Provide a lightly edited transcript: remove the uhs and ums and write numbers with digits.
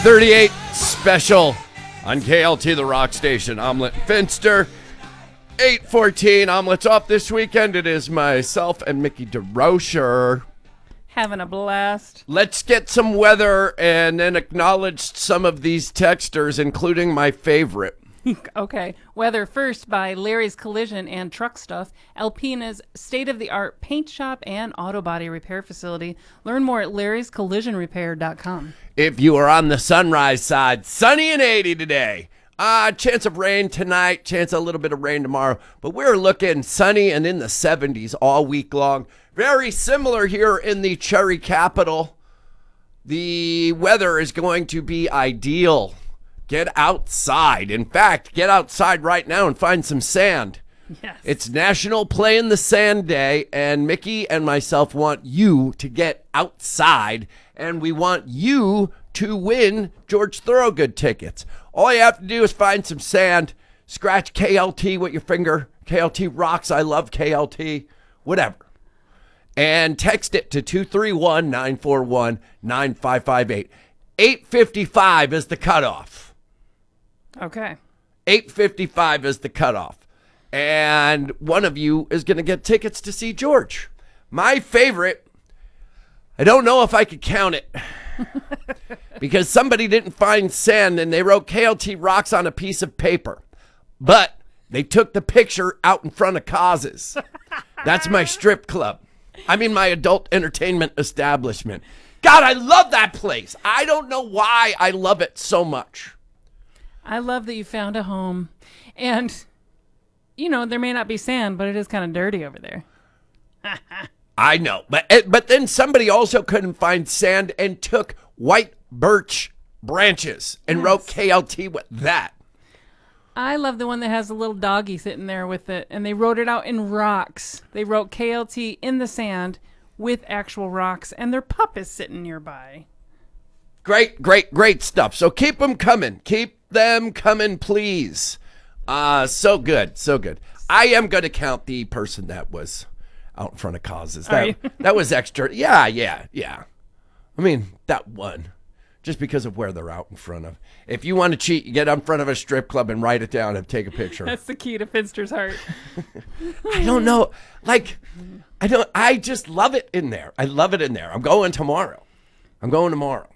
8:38 special on KLT, the rock station. Omelet Finster. 8:14. Omelet's off this weekend. It is myself and Mickey DeRocher. Having a blast. Let's get some weather and then acknowledge some of these texters, including my favorite. Okay. Weather first by Larry's Collision and Truck Stuff, Alpina's state-of-the-art paint shop and auto body repair facility. Learn more at larryscollisionrepair.com. If you are on the Sunrise side, sunny and 80 today. Chance of rain tonight, chance of a little bit of rain tomorrow, but we're looking sunny and in the 70s all week long. Very similar here in the Cherry Capital. The weather is going to be ideal. Get outside. In fact, get outside right now and find some sand. Yes. It's National Play in the Sand Day, and Mickey and myself want you to get outside, and we want you to win George Thorogood tickets. All you have to do is find some sand, scratch KLT with your finger. KLT rocks. I love KLT. Whatever. And text it to 231-941-9558. 8:55 is the cutoff. Okay. 8:55 is the cutoff. And one of you is going to get tickets to see George. My favorite, I don't know if I could count it because somebody didn't find sand and they wrote KLT rocks on a piece of paper. But they took the picture out in front of Causes. That's my strip club. I mean, my adult entertainment establishment. God, I love that place. I don't know why I love it so much. I love that you found a home. And, you know, there may not be sand, but it is kind of dirty over there. I know. But then somebody also couldn't find sand and took white birch branches and wrote KLT with that. I love the one that has a little doggy sitting there with it, and they wrote it out in rocks. They wrote KLT in the sand with actual rocks, and their pup is sitting nearby. Great, great, great stuff. So keep them coming. Keep them coming, please. So good, so good. I am going to count the person that was out in front of Causes. That was extra. Yeah. I mean, that one. Just because of where they're out in front of. If you want to cheat, you get in front of a strip club and write it down and take a picture. That's the key to Finster's heart. I don't know. I just love it in there. I love it in there. I'm going tomorrow.